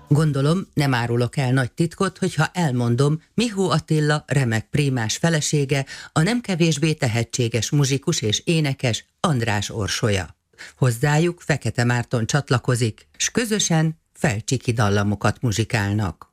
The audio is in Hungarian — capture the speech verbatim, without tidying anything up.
Gondolom, nem árulok el nagy titkot, hogyha elmondom, Mihó Attila remek prímás felesége, a nem kevésbé tehetséges muzsikus és énekes András Orsolya. Hozzájuk Fekete Márton csatlakozik, s közösen felcsiki dallamokat muzsikálnak.